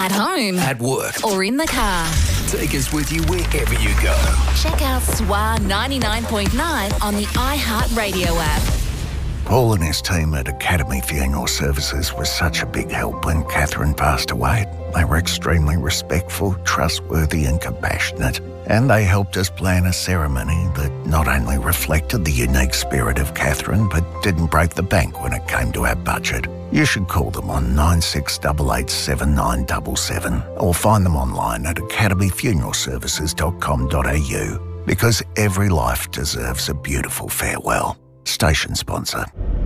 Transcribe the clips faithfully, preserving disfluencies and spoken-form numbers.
At home. At work. Or in the car. Take us with you wherever you go. Check out S W A ninety-nine point nine on the iHeartRadio app. Paul and his team at Academy Funeral Services was such a big help when Catherine passed away. They were extremely respectful, trustworthy and compassionate. And they helped us plan a ceremony that not only reflected the unique spirit of Catherine, but didn't break the bank when it came to our budget. You should call them on nine six eight eight seven nine seven seven or find them online at academy funeral services dot com dot a u, because every life deserves a beautiful farewell. Station sponsor.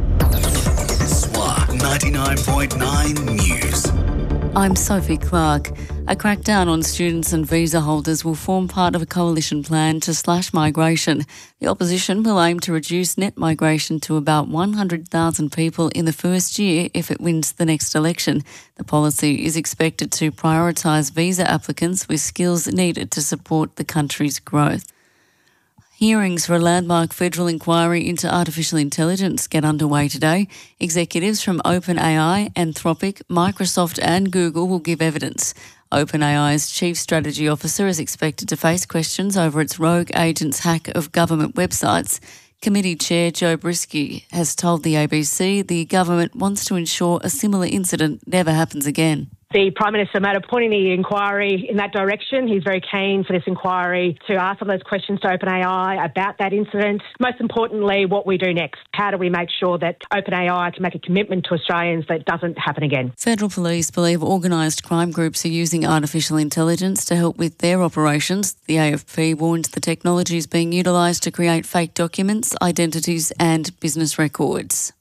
S W A ninety-nine point nine News. I'm Sophie Clark. A crackdown on students and visa holders will form part of a coalition plan to slash migration. The opposition will aim to reduce net migration to about one hundred thousand people in the first year if it wins the next election. The policy is expected to prioritise visa applicants with skills needed to support the country's growth. Hearings for a landmark federal inquiry into artificial intelligence get underway today. Executives from OpenAI, Anthropic, Microsoft and Google will give evidence. OpenAI's Chief Strategy Officer is expected to face questions over its rogue agent's hack of government websites. Committee Chair Joe Brisky has told the A B C the government wants to ensure a similar incident never happens again. The Prime Minister made a point in the inquiry in that direction. He's very keen for this inquiry to ask some of those questions to OpenAI about that incident. Most importantly, what we do next. How do we make sure that OpenAI can make a commitment to Australians that it doesn't happen again? Federal police believe organised crime groups are using artificial intelligence to help with their operations. The A F P warns the technology is being utilised to create fake documents, identities and business records.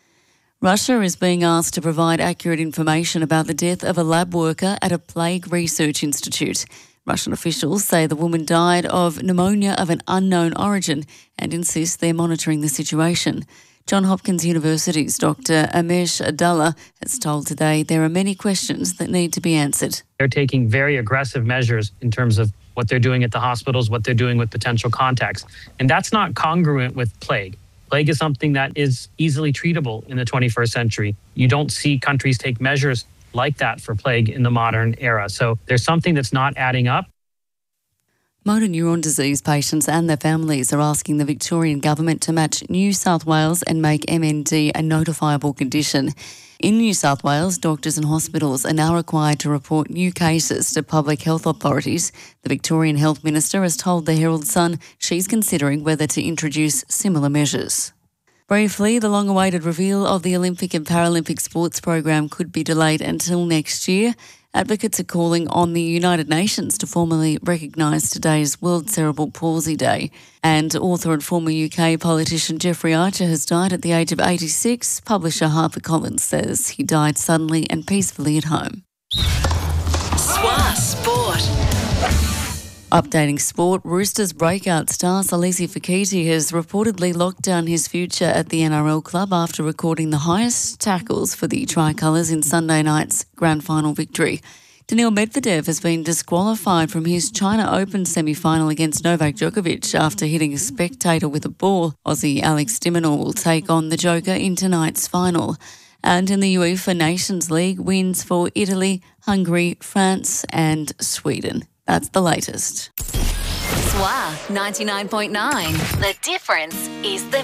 Russia is being asked to provide accurate information about the death of a lab worker at a plague research institute. Russian officials say the woman died of pneumonia of an unknown origin and insist they're monitoring the situation. Johns Hopkins University's Doctor Amesh Adallah has told Today there are many questions that need to be answered. They're taking very aggressive measures in terms of what they're doing at the hospitals, what they're doing with potential contacts. And that's not congruent with plague. Plague is something that is easily treatable in the twenty-first century. You don't see countries take measures like that for plague in the modern era. So there's something that's not adding up. Motor neuron disease patients and their families are asking the Victorian government to match New South Wales and make M N D a notifiable condition. In New South Wales, doctors and hospitals are now required to report new cases to public health authorities. The Victorian Health Minister has told the Herald Sun she's considering whether to introduce similar measures. Briefly, the long-awaited reveal of the Olympic and Paralympic sports program could be delayed until next year. Advocates are calling on the United Nations to formally recognise today's World Cerebral Palsy Day. And author and former U K politician Jeffrey Archer has died at the age of eighty-six. Publisher HarperCollins says he died suddenly and peacefully at home. S W A Sport. Updating sport, Roosters breakout star Salesi Fakiti has reportedly locked down his future at the N R L club after recording the highest tackles for the Tricolours in Sunday night's grand final victory. Daniil Medvedev has been disqualified from his China Open semi-final against Novak Djokovic after hitting a spectator with a ball. Aussie Alex de Minaur will take on the Joker in tonight's final. And in the UEFA Nations League, wins for Italy, Hungary, France and Sweden. That's the latest. S W A ninety-nine point nine. The difference is the